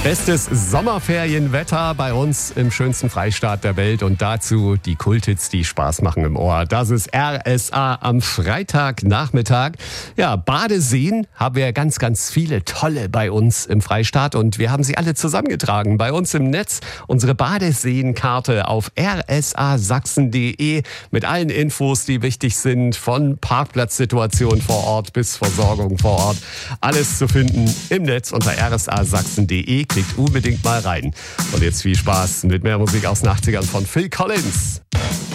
Bestes Sommerferienwetter bei uns im schönsten Freistaat der Welt und dazu die Kulthits, die Spaß machen im Ohr. Das ist RSA am Freitagnachmittag. Ja, Badeseen haben wir ganz, ganz viele tolle bei uns im Freistaat und wir haben sie alle zusammengetragen bei uns im Netz. Unsere Badeseenkarte auf rsasachsen.de mit allen Infos, die wichtig sind, von Parkplatzsituation vor Ort bis Versorgung vor Ort. Alles zu finden im Netz unter rsasachsen.de. Klickt unbedingt mal rein. Und jetzt viel Spaß mit mehr Musik aus den 80ern von Phil Collins.